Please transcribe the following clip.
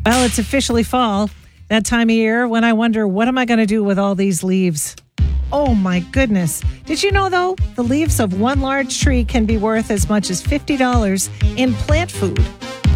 Well, it's officially fall. That time of year when I wonder, what am I going to do with all these leaves? Oh my goodness. Did you know, though, the leaves of one large tree can be worth as much as $50 in plant food?